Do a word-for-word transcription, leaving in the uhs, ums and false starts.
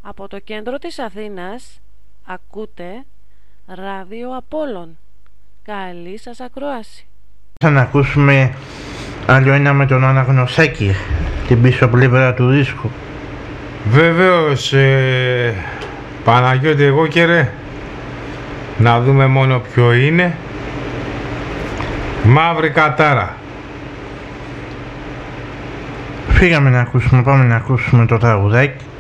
Από το κέντρο της Αθήνας ακούτε Ράδιο Απόλλων. Καλή σας ακρόαση. Θα να ακούσουμε άλλο ένα με τον Αναγνωσάκη, την πίσω πλευρά του δίσκου. Βεβαίως, ε, Παναγιώτη, εγώ και ρε, να δούμε μόνο ποιο είναι. Μαύρη Κατάρα. Φύγαμε να ακούσουμε, πάμε να ακούσουμε το τραγουδάκι.